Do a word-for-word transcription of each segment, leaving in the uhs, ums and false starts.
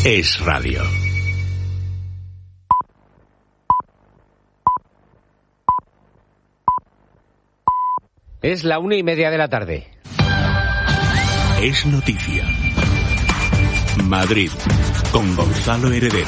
Es radio. Es la una y media de la tarde. Es noticia. Madrid, con Gonzalo Heredero.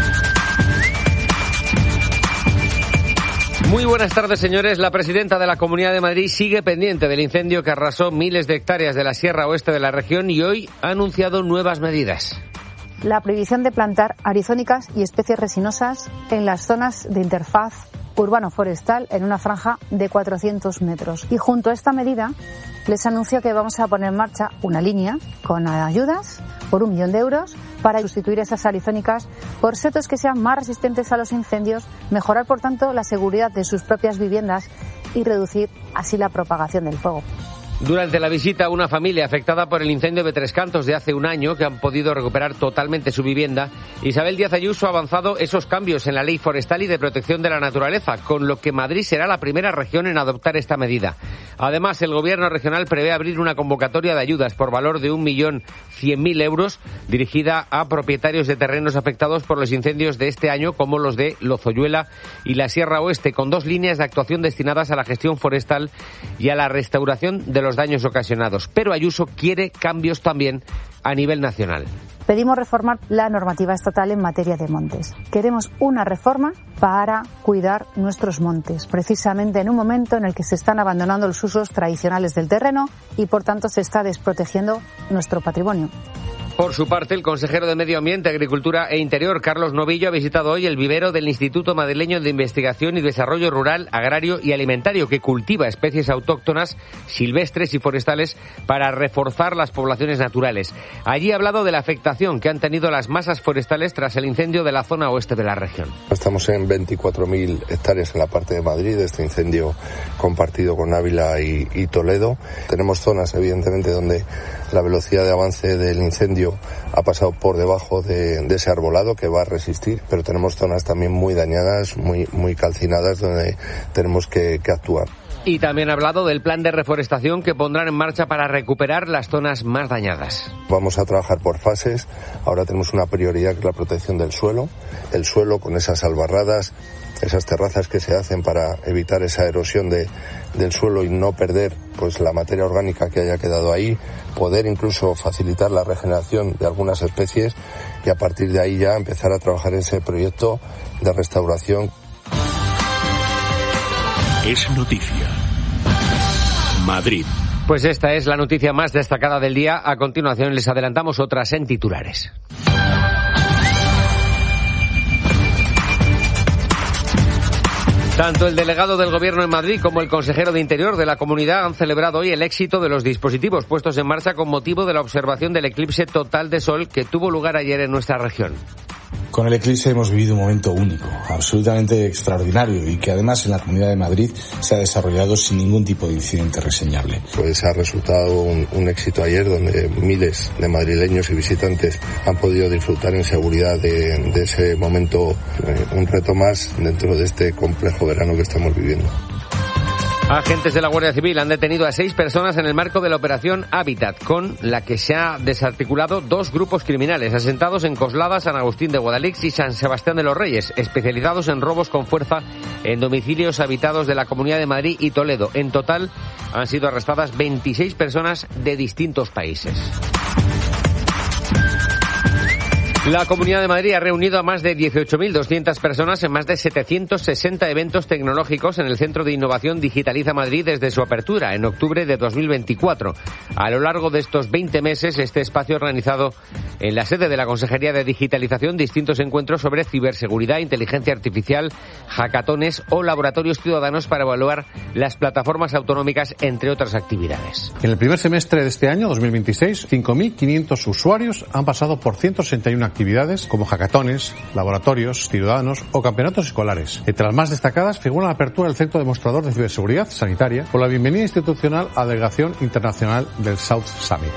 Muy buenas tardes, señores. La presidenta de la Comunidad de Madrid sigue pendiente del incendio que arrasó miles de hectáreas de la Sierra Oeste de la región y hoy ha anunciado nuevas medidas. La prohibición de plantar arizónicas y especies resinosas en las zonas de interfaz urbano-forestal en una franja de cuatrocientos metros. Y junto a esta medida les anuncio que vamos a poner en marcha una línea con ayudas por un millón de euros para sustituir esas arizónicas por setos que sean más resistentes a los incendios, mejorar por tanto la seguridad de sus propias viviendas y reducir así la propagación del fuego. Durante la visita a una familia afectada por el incendio de Tres Cantos de hace un año, que han podido recuperar totalmente su vivienda, Isabel Díaz Ayuso ha avanzado esos cambios en la ley forestal y de protección de la naturaleza, con lo que Madrid será la primera región en adoptar esta medida. Además, el gobierno regional prevé abrir una convocatoria de ayudas por valor de un millón cien mil euros dirigida a propietarios de terrenos afectados por los incendios de este año, como los de Lozoyuela y la Sierra Oeste, con dos líneas de actuación destinadas a la gestión forestal y a la restauración de los daños ocasionados. Pero Ayuso quiere cambios también a nivel nacional. Pedimos reformar la normativa estatal en materia de montes. Queremos una reforma para cuidar nuestros montes, precisamente en un momento en el que se están abandonando los usos tradicionales del terreno y, por tanto, se está desprotegiendo nuestro patrimonio. Por su parte, el consejero de Medio Ambiente, Agricultura e Interior, Carlos Novillo, ha visitado hoy el vivero del Instituto Madrileño de Investigación y Desarrollo Rural, Agrario y Alimentario, que cultiva especies autóctonas, silvestres y forestales para reforzar las poblaciones naturales. Allí ha hablado de la afectación que han tenido las masas forestales tras el incendio de la zona oeste de la región. Estamos en veinticuatro mil hectáreas en la parte de Madrid, este incendio compartido con Ávila y, y Toledo. Tenemos zonas, evidentemente, donde la velocidad de avance del incendio ha pasado por debajo de, de ese arbolado que va a resistir, pero tenemos zonas también muy dañadas, muy, muy calcinadas, donde tenemos que, que actuar. Y también ha hablado del plan de reforestación que pondrán en marcha para recuperar las zonas más dañadas. Vamos a trabajar por fases. Ahora tenemos una prioridad que es la protección del suelo. El suelo con esas albarradas, esas terrazas que se hacen para evitar esa erosión de, del suelo y no perder pues la materia orgánica que haya quedado ahí, poder incluso facilitar la regeneración de algunas especies y a partir de ahí ya empezar a trabajar en ese proyecto de restauración. Es noticia. Madrid. Pues esta es la noticia más destacada del día. A continuación les adelantamos otras en titulares. Tanto el delegado del Gobierno en Madrid como el consejero de Interior de la comunidad han celebrado hoy el éxito de los dispositivos puestos en marcha con motivo de la observación del eclipse total de sol que tuvo lugar ayer en nuestra región. Con el eclipse hemos vivido un momento único, absolutamente extraordinario y que además en la Comunidad de Madrid se ha desarrollado sin ningún tipo de incidente reseñable. Pues ha resultado un, un éxito ayer donde miles de madrileños y visitantes han podido disfrutar en seguridad de, de ese momento, eh, un reto más dentro de este complejo verano que estamos viviendo. Agentes de la Guardia Civil han detenido a seis personas en el marco de la operación Hábitat, con la que se ha desarticulado dos grupos criminales asentados en Coslada, San Agustín de Guadalix y San Sebastián de los Reyes, especializados en robos con fuerza en domicilios habitados de la Comunidad de Madrid y Toledo. En total han sido arrestadas veintiséis personas de distintos países. La Comunidad de Madrid ha reunido a más de dieciocho mil doscientas personas en más de setecientos sesenta eventos tecnológicos en el Centro de Innovación Digitaliza Madrid desde su apertura en octubre de dos mil veinticuatro. A lo largo de estos veinte meses, este espacio ha organizado en la sede de la Consejería de Digitalización distintos encuentros sobre ciberseguridad, inteligencia artificial, hackatones o laboratorios ciudadanos para evaluar las plataformas autonómicas, entre otras actividades. En el primer semestre de este año, dos mil veintiséis, cinco mil quinientos usuarios han pasado por ciento sesenta y una actividades como hackatones, laboratorios, ciudadanos o campeonatos escolares. Entre las más destacadas figura la apertura del Centro Demostrador de Ciberseguridad Sanitaria por la bienvenida institucional a la Delegación Internacional del South Summit.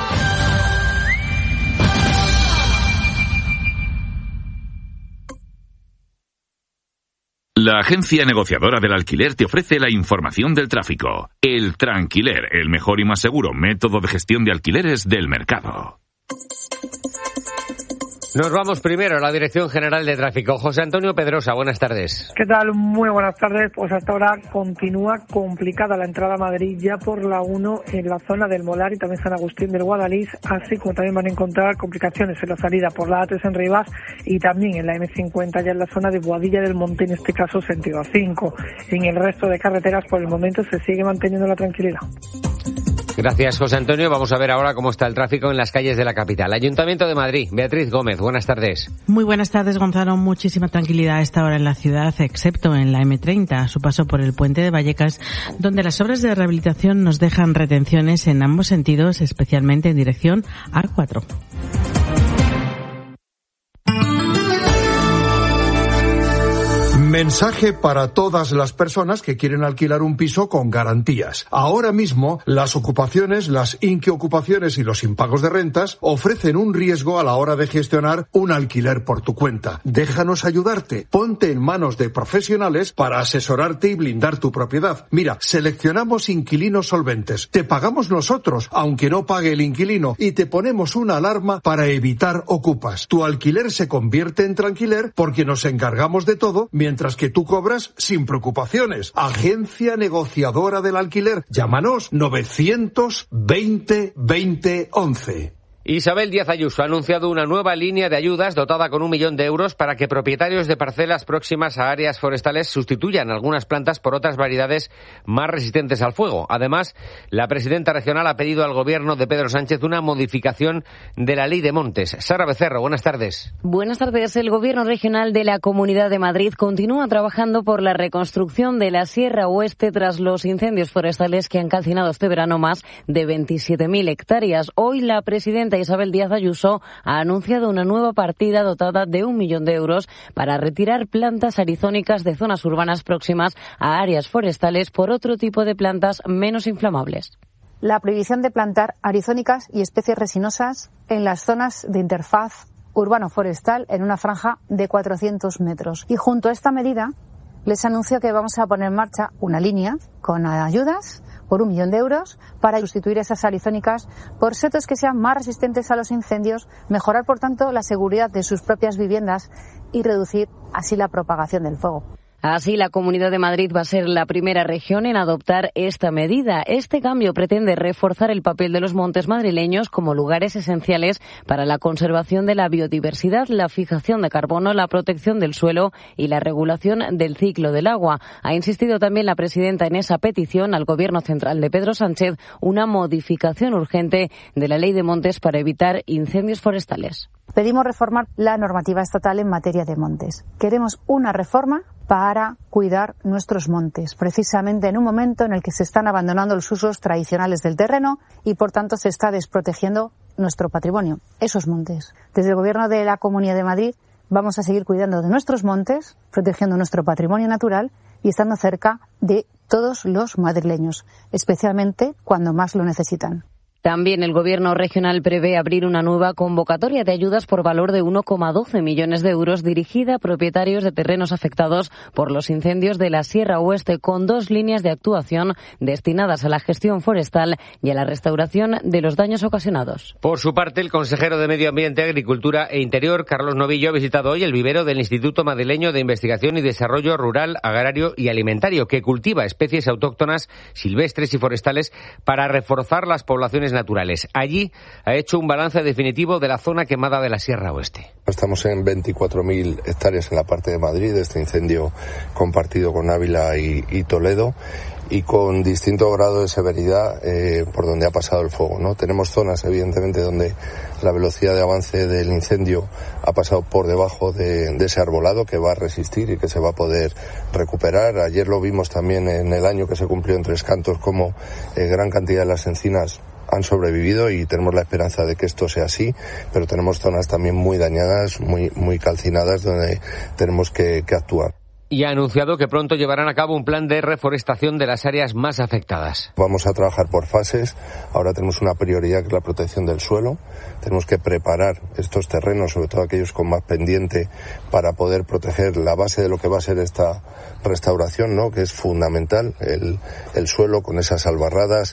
La agencia negociadora del alquiler te ofrece la información del tráfico. El Tranquiler, el mejor y más seguro método de gestión de alquileres del mercado. Nos vamos primero a la Dirección General de Tráfico. José Antonio Pedrosa, buenas tardes. ¿Qué tal? Muy buenas tardes. Pues hasta ahora continúa complicada la entrada a Madrid ya por la uno en la zona del Molar y también San Agustín del Guadalís, así como también van a encontrar complicaciones en la salida por la A tres en Rivas y también en la eme cincuenta ya en la zona de Boadilla del Monte, en este caso sentido A cinco. En el resto de carreteras por el momento se sigue manteniendo la tranquilidad. Gracias, José Antonio. Vamos a ver ahora cómo está el tráfico en las calles de la capital. Ayuntamiento de Madrid, Beatriz Gómez, buenas tardes. Muy buenas tardes, Gonzalo. Muchísima tranquilidad a esta hora en la ciudad, excepto en la eme treinta, a su paso por el puente de Vallecas, donde las obras de rehabilitación nos dejan retenciones en ambos sentidos, especialmente en dirección A cuatro. Mensaje para todas las personas que quieren alquilar un piso con garantías. Ahora mismo, las ocupaciones, las inquiocupaciones y los impagos de rentas ofrecen un riesgo a la hora de gestionar un alquiler por tu cuenta. Déjanos ayudarte. Ponte en manos de profesionales para asesorarte y blindar tu propiedad. Mira, seleccionamos inquilinos solventes. Te pagamos nosotros, aunque no pague el inquilino, y te ponemos una alarma para evitar ocupas. Tu alquiler se convierte en tranquiler porque nos encargamos de todo, mientras que tú cobras sin preocupaciones. Agencia Negociadora del Alquiler. Llámanos novecientos veinte veinte once. Isabel Díaz Ayuso ha anunciado una nueva línea de ayudas dotada con un millón de euros para que propietarios de parcelas próximas a áreas forestales sustituyan algunas plantas por otras variedades más resistentes al fuego. Además, la presidenta regional ha pedido al gobierno de Pedro Sánchez una modificación de la ley de montes. Sara Becerro, buenas tardes. Buenas tardes. El gobierno regional de la Comunidad de Madrid continúa trabajando por la reconstrucción de la Sierra Oeste tras los incendios forestales que han calcinado este verano más de veintisiete mil hectáreas. Hoy la presidenta Isabel Díaz Ayuso ha anunciado una nueva partida dotada de un millón de euros para retirar plantas arizónicas de zonas urbanas próximas a áreas forestales por otro tipo de plantas menos inflamables. La prohibición de plantar arizónicas y especies resinosas en las zonas de interfaz urbano-forestal en una franja de cuatrocientos metros. Y junto a esta medida les anuncio que vamos a poner en marcha una línea con ayudas por un millón de euros para sustituir esas arizónicas por setos que sean más resistentes a los incendios, mejorar por tanto la seguridad de sus propias viviendas y reducir así la propagación del fuego. Así, la Comunidad de Madrid va a ser la primera región en adoptar esta medida. Este cambio pretende reforzar el papel de los montes madrileños como lugares esenciales para la conservación de la biodiversidad, la fijación de carbono, la protección del suelo y la regulación del ciclo del agua. Ha insistido también la presidenta en esa petición al Gobierno central de Pedro Sánchez una modificación urgente de la Ley de Montes para evitar incendios forestales. Pedimos reformar la normativa estatal en materia de montes. Queremos una reforma para cuidar nuestros montes, precisamente en un momento en el que se están abandonando los usos tradicionales del terreno y, por tanto, se está desprotegiendo nuestro patrimonio, esos montes. Desde el Gobierno de la Comunidad de Madrid vamos a seguir cuidando de nuestros montes, protegiendo nuestro patrimonio natural y estando cerca de todos los madrileños, especialmente cuando más lo necesitan. También el Gobierno regional prevé abrir una nueva convocatoria de ayudas por valor de uno coma doce millones de euros dirigida a propietarios de terrenos afectados por los incendios de la Sierra Oeste, con dos líneas de actuación destinadas a la gestión forestal y a la restauración de los daños ocasionados. Por su parte, el consejero de Medio Ambiente, Agricultura e Interior, Carlos Novillo, ha visitado hoy el vivero del Instituto Madrileño de Investigación y Desarrollo Rural, Agrario y Alimentario, que cultiva especies autóctonas, silvestres y forestales para reforzar las poblaciones naturales. Allí ha hecho un balance definitivo de la zona quemada de la Sierra Oeste. Estamos en veinticuatro mil hectáreas en la parte de Madrid, de este incendio compartido con Ávila y, y Toledo, y con distinto grado de severidad eh, por donde ha pasado el fuego, ¿no? Tenemos zonas, evidentemente, donde la velocidad de avance del incendio ha pasado por debajo de, de ese arbolado, que va a resistir y que se va a poder recuperar. Ayer lo vimos también en el año que se cumplió en Tres Cantos, como eh, gran cantidad de las encinas han sobrevivido, y tenemos la esperanza de que esto sea así, pero tenemos zonas también muy dañadas, muy, muy calcinadas, donde tenemos que, que actuar. Y ha anunciado que pronto llevarán a cabo un plan de reforestación de las áreas más afectadas. Vamos a trabajar por fases. Ahora tenemos una prioridad, que es la protección del suelo. Tenemos que preparar estos terrenos, sobre todo aquellos con más pendiente, para poder proteger la base de lo que va a ser esta restauración, ¿no? Que es fundamental, el, el suelo con esas albarradas,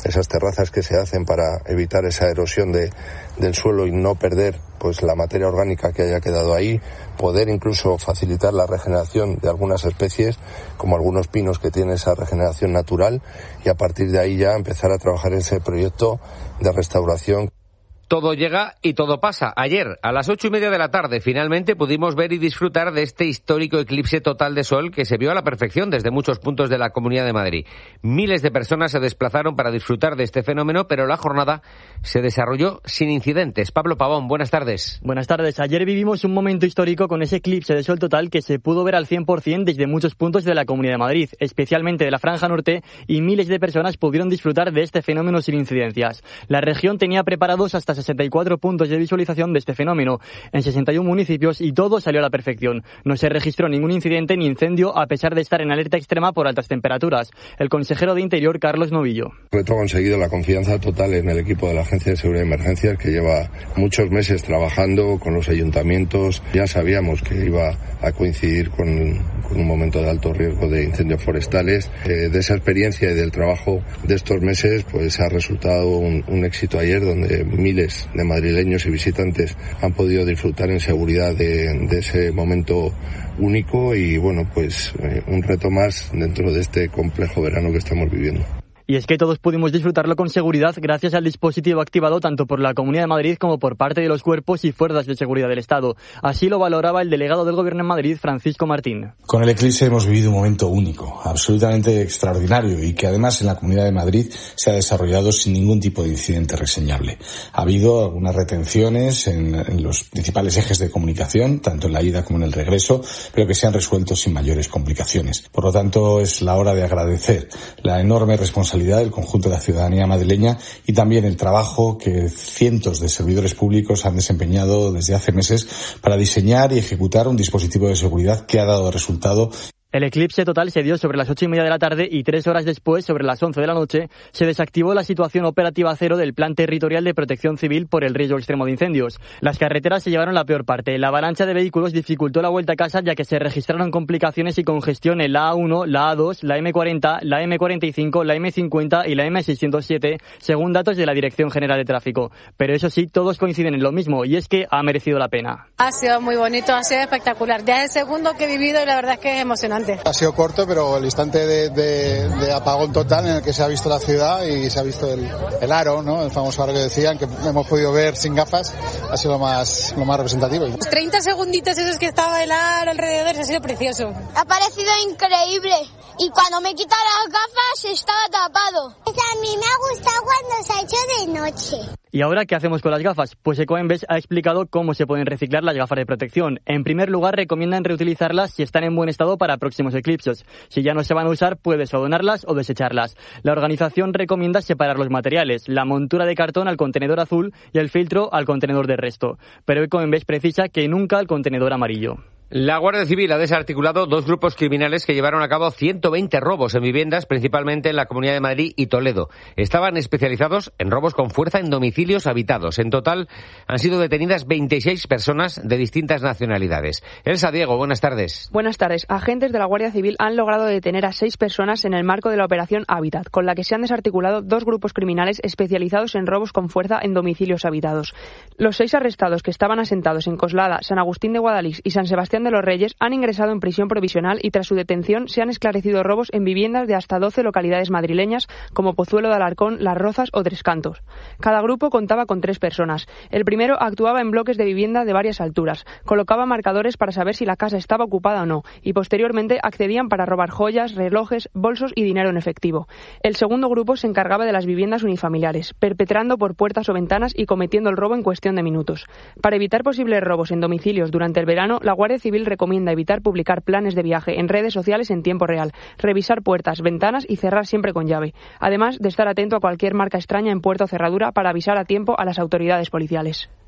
esas terrazas que se hacen para evitar esa erosión de, del suelo y no perder pues la materia orgánica que haya quedado ahí, poder incluso facilitar la regeneración de algunas especies, como algunos pinos que tienen esa regeneración natural, y a partir de ahí ya empezar a trabajar en ese proyecto de restauración. Todo llega y todo pasa. Ayer, a las ocho y media de la tarde, finalmente pudimos ver y disfrutar de este histórico eclipse total de sol que se vio a la perfección desde muchos puntos de la Comunidad de Madrid. Miles de personas se desplazaron para disfrutar de este fenómeno, pero la jornada se desarrolló sin incidentes. Pablo Pavón, buenas tardes. Buenas tardes. Ayer vivimos un momento histórico con ese eclipse de sol total que se pudo ver al cien por ciento desde muchos puntos de la Comunidad de Madrid, especialmente de la Franja Norte, y miles de personas pudieron disfrutar de este fenómeno sin incidencias. La región tenía preparados hasta sesenta y cuatro puntos de visualización de este fenómeno en sesenta y uno municipios y todo salió a la perfección. No se registró ningún incidente ni incendio a pesar de estar en alerta extrema por altas temperaturas. El consejero de Interior, Carlos Novillo. Reto conseguido la confianza total en el equipo de la Agencia de Seguridad y Emergencias, que lleva muchos meses trabajando con los ayuntamientos. Ya sabíamos que iba a coincidir con, con un momento de alto riesgo de incendios forestales. Eh, de esa experiencia y del trabajo de estos meses, pues ha resultado un, un éxito ayer, donde miles de madrileños y visitantes han podido disfrutar en seguridad de, de ese momento único y, bueno, pues eh, un reto más dentro de este complejo verano que estamos viviendo. Y es que todos pudimos disfrutarlo con seguridad gracias al dispositivo activado tanto por la Comunidad de Madrid como por parte de los cuerpos y fuerzas de seguridad del Estado. Así lo valoraba el delegado del Gobierno en Madrid, Francisco Martín. Con el eclipse hemos vivido un momento único, absolutamente extraordinario y que además en la Comunidad de Madrid se ha desarrollado sin ningún tipo de incidente reseñable. Ha habido algunas retenciones en, en los principales ejes de comunicación, tanto en la ida como en el regreso, pero que se han resuelto sin mayores complicaciones. Por lo tanto, es la hora de agradecer la enorme responsabilidad del conjunto de la ciudadanía madrileña y también el trabajo que cientos de servidores públicos han desempeñado desde hace meses para diseñar y ejecutar un dispositivo de seguridad que ha dado resultado. El eclipse total se dio sobre las ocho y media de la tarde y tres horas después, sobre las once de la noche, se desactivó la situación operativa cero del Plan Territorial de Protección Civil por el riesgo extremo de incendios. Las carreteras se llevaron la peor parte. La avalancha de vehículos dificultó la vuelta a casa ya que se registraron complicaciones y congestión en la A uno, la A dos, la eme cuarenta, la eme cuarenta y cinco, la eme cincuenta y la eme seiscientos siete, según datos de la Dirección General de Tráfico. Pero eso sí, todos coinciden en lo mismo y es que ha merecido la pena. Ha sido muy bonito, ha sido espectacular. Ya es el segundo que he vivido y la verdad es que es emocionante. Ha sido corto, pero el instante de, de, de apagón total en el que se ha visto la ciudad y se ha visto el, el aro, ¿no? El famoso aro que decían, que hemos podido ver sin gafas, ha sido lo más, lo más representativo. Los treinta segunditos esos que estaba el aro alrededor, ha sido precioso. Ha parecido increíble y cuando me quita las gafas estaba tapado. Pues a mí me ha gustado cuando se ha hecho de noche. ¿Y ahora qué hacemos con las gafas? Pues Ecoembes ha explicado cómo se pueden reciclar las gafas de protección. En primer lugar, recomiendan reutilizarlas si están en buen estado para próximos eclipses. Si ya no se van a usar, puedes o donarlas o desecharlas. La organización recomienda separar los materiales, la montura de cartón al contenedor azul y el filtro al contenedor de resto. Pero Ecoembes precisa que nunca al contenedor amarillo. La Guardia Civil ha desarticulado dos grupos criminales que llevaron a cabo ciento veinte robos en viviendas, principalmente en la Comunidad de Madrid y Toledo. Estaban especializados en robos con fuerza en domicilios habitados. En total han sido detenidas veintiséis personas de distintas nacionalidades. Elsa Diego, buenas tardes. Buenas tardes. Agentes de la Guardia Civil han logrado detener a seis personas en el marco de la operación Hábitat, con la que se han desarticulado dos grupos criminales especializados en robos con fuerza en domicilios habitados. Los seis arrestados, que estaban asentados en Coslada, San Agustín de Guadalix y San Sebastián de los Reyes, han ingresado en prisión provisional y tras su detención se han esclarecido robos en viviendas de hasta doce localidades madrileñas como Pozuelo de Alarcón, Las Rozas o Tres Cantos. Cada grupo contaba con tres personas. El primero actuaba en bloques de vivienda de varias alturas, colocaba marcadores para saber si la casa estaba ocupada o no y posteriormente accedían para robar joyas, relojes, bolsos y dinero en efectivo. El segundo grupo se encargaba de las viviendas unifamiliares, perpetrando por puertas o ventanas y cometiendo el robo en cuestión de minutos. Para evitar posibles robos en domicilios durante el verano, la Guardia Civil recomienda evitar publicar planes de viaje en redes sociales en tiempo real, revisar puertas, ventanas y cerrar siempre con llave, además de estar atento a cualquier marca extraña en puerta o cerradura para avisar a tiempo a las autoridades policiales.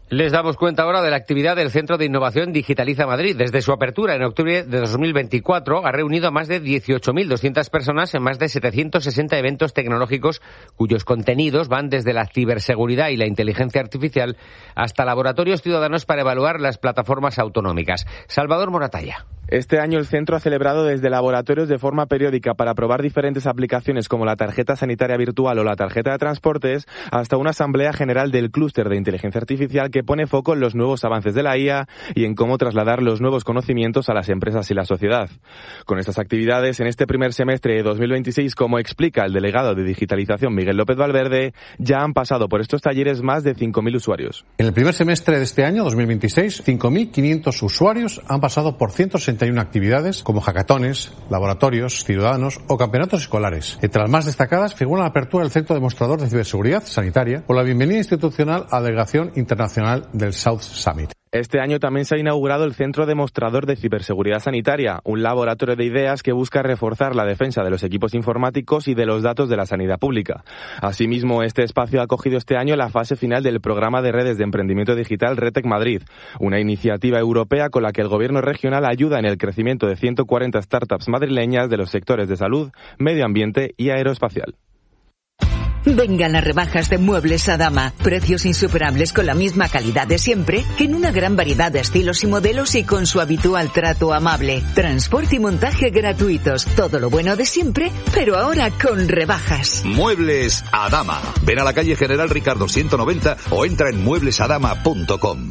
Les damos cuenta ahora de la actividad del Centro de Innovación Digitaliza Madrid. Desde su apertura en octubre de dos mil veinticuatro ha reunido a más de dieciocho mil doscientas personas en más de setecientos sesenta eventos tecnológicos cuyos contenidos van desde la ciberseguridad y la inteligencia artificial hasta laboratorios ciudadanos para evaluar las plataformas autonómicas. Salvador Moratalla. Este año el centro ha celebrado desde laboratorios de forma periódica para probar diferentes aplicaciones como la tarjeta sanitaria virtual o la tarjeta de transportes hasta una asamblea general del clúster de inteligencia artificial que pone foco en los nuevos avances de la I A y en cómo trasladar los nuevos conocimientos a las empresas y la sociedad. Con estas actividades, en este primer semestre de dos mil veintiséis, como explica el delegado de digitalización Miguel López Valverde, ya han pasado por estos talleres más de cinco mil usuarios. En el primer semestre de este año, dos mil veintiséis, cinco mil quinientos usuarios han pasado por ciento sesenta y una actividades como hackatones, laboratorios, ciudadanos o campeonatos escolares. Entre las más destacadas figuran la apertura del Centro Demostrador de Ciberseguridad Sanitaria o la bienvenida institucional a la delegación internacional del South Summit. Este año también se ha inaugurado el Centro Demostrador de Ciberseguridad Sanitaria, un laboratorio de ideas que busca reforzar la defensa de los equipos informáticos y de los datos de la sanidad pública. Asimismo, este espacio ha acogido este año la fase final del programa de redes de emprendimiento digital RedTech Madrid, una iniciativa europea con la que el gobierno regional ayuda en el crecimiento de ciento cuarenta startups madrileñas de los sectores de salud, medio ambiente y aeroespacial. Vengan las rebajas de Muebles Adama. Precios insuperables con la misma calidad de siempre, en una gran variedad de estilos y modelos y con su habitual trato amable. Transporte y montaje gratuitos. Todo lo bueno de siempre, pero ahora con rebajas. Muebles Adama. Ven a la calle General Ricardo ciento noventa o entra en muebles adama punto com.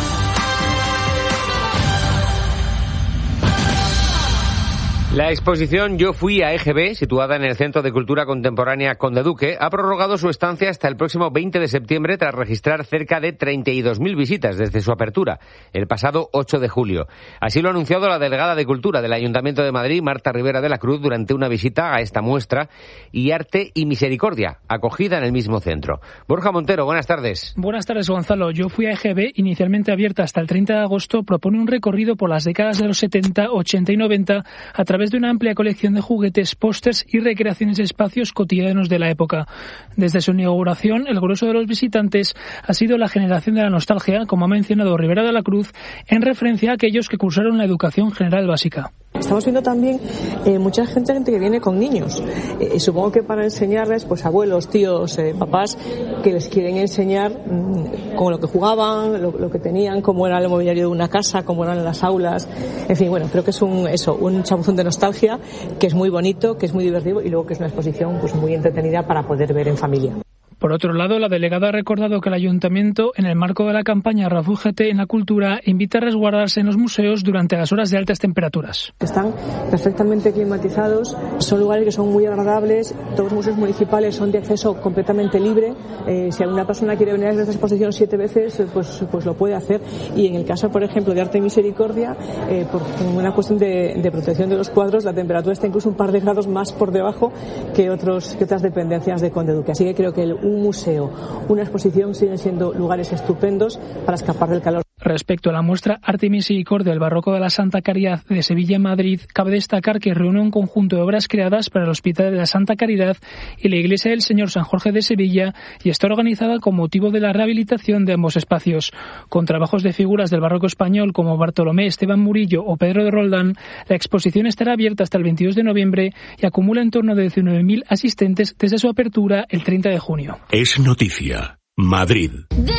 La exposición Yo fui a E G B, situada en el Centro de Cultura Contemporánea Conde Duque, ha prorrogado su estancia hasta el próximo veinte de septiembre tras registrar cerca de treinta y dos mil visitas desde su apertura, el pasado ocho de julio. Así lo ha anunciado la delegada de Cultura del Ayuntamiento de Madrid, Marta Rivera de la Cruz, durante una visita a esta muestra y Arte y Misericordia, acogida en el mismo centro. Borja Montero, buenas tardes. Buenas tardes, Gonzalo. Yo fui a E G B, inicialmente abierta hasta el treinta de agosto, propone un recorrido por las décadas de los setenta, ochenta y noventa a través de una amplia colección de juguetes, pósters y recreaciones de espacios cotidianos de la época. Desde su inauguración, el grueso de los visitantes ha sido la generación de la nostalgia, como ha mencionado Rivera de la Cruz, en referencia a aquellos que cursaron la educación general básica. Estamos viendo también eh, mucha gente, gente que viene con niños. Eh, supongo que para enseñarles, pues abuelos, tíos, eh, papás, que les quieren enseñar mmm, con lo que jugaban, lo, lo que tenían, cómo era el mobiliario de una casa, cómo eran las aulas. En fin, bueno, creo que es un eso, un chapuzón de nostalgia que es muy bonito, que es muy divertido y luego que es una exposición pues muy entretenida para poder ver en familia. Por otro lado, la delegada ha recordado que el Ayuntamiento, en el marco de la campaña Refúgiate en la Cultura, invita a resguardarse en los museos durante las horas de altas temperaturas. Están perfectamente climatizados, son lugares que son muy agradables, todos los museos municipales son de acceso completamente libre. Eh, si alguna persona quiere venir a esta exposición siete veces, pues, pues lo puede hacer. Y en el caso, por ejemplo, de Arte y Misericordia, eh, por una cuestión de, de protección de los cuadros, la temperatura está incluso un par de grados más por debajo que, otros, que otras dependencias de Conde Duque. Así que creo que el un museo, una exposición siguen siendo lugares estupendos para escapar del calor. Respecto a la muestra Arte y Misericordia, el barroco de la Santa Caridad de Sevilla en Madrid, cabe destacar que reúne un conjunto de obras creadas para el Hospital de la Santa Caridad y la Iglesia del Señor San Jorge de Sevilla y está organizada con motivo de la rehabilitación de ambos espacios. Con trabajos de figuras del barroco español como Bartolomé, Esteban Murillo o Pedro de Roldán, la exposición estará abierta hasta el veintidós de noviembre y acumula en torno de diecinueve mil asistentes desde su apertura el treinta de junio. Es noticia. Madrid.